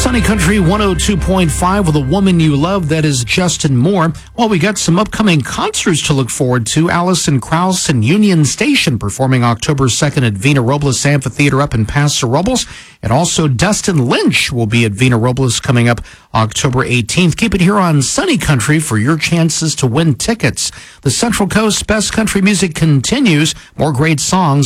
Sunny Country 102.5 with A Woman You Love. That is Justin Moore. Well, we got some upcoming concerts to look forward to. Alison Krauss and Union Station performing October 2nd at Vina Robles Amphitheater up in Paso Robles. And also Dustin Lynch will be at Vina Robles coming up October 18th. Keep it here on Sunny Country for your chances to win tickets. The Central Coast's best country music continues. More great songs